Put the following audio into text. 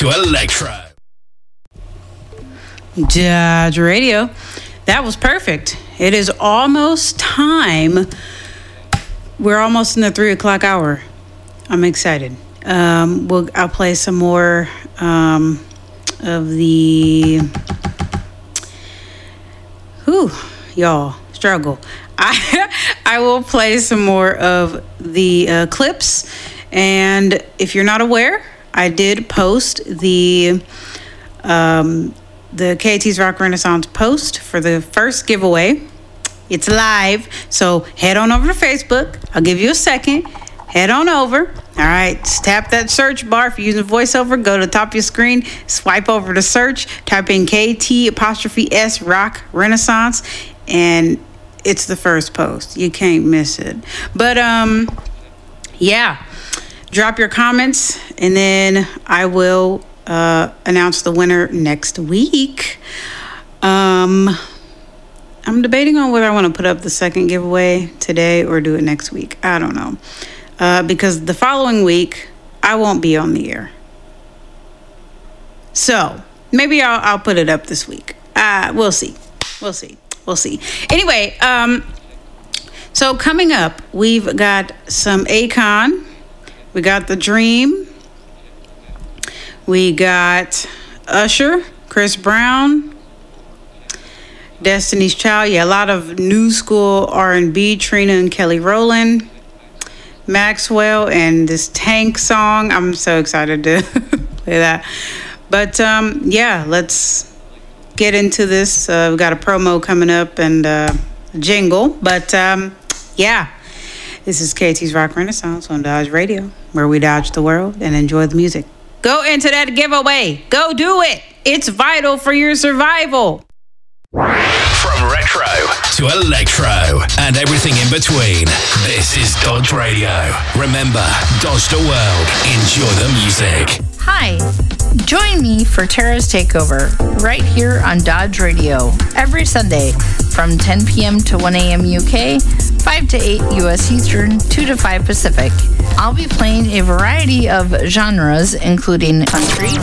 to electro. Dodge Radio. That was perfect. It is almost time. We're almost in the 3 o'clock hour. I'm excited. I'll play some more of the. Y'all struggle. I will play some more of the clips, and if you're not aware, I did post the KT's Rock Renaissance post for the first giveaway. It's live, so head on over to Facebook. I'll give you a second. Head on over. All right, just tap that search bar. If you're using VoiceOver, go to the top of your screen, swipe over to search, type in KT''S Rock Renaissance, and it's the first post. You can't miss it. But yeah, drop your comments, and then I will announce the winner next week. I'm debating on whether I want to put up the second giveaway today or do it next week. I don't know. Because the following week, I won't be on the air. So maybe I'll put it up this week. We'll see. Anyway, so coming up, we've got some Akon. We got The Dream. We got Usher, Chris Brown, Destiny's Child. Yeah, a lot of new school R&B, Trina and Kelly Rowland, Maxwell, and this Tank song. I'm so excited to play that. But yeah, let's get into this. We've got a promo coming up and a jingle. But yeah, this is KT's Rock Renaissance on Dodge Radio, where we dodge the world and enjoy the music. Go into that giveaway. Go do it. It's vital for your survival. From retro to electro and everything in between, this is Dodge Radio. Remember, dodge the world, enjoy the music. Hi, join me for Tara's Takeover right here on Dodge Radio every Sunday from 10 p.m. to 1 a.m. UK, 5 to 8 U.S. Eastern, 2 to 5 Pacific. I'll be playing a variety of genres, including country,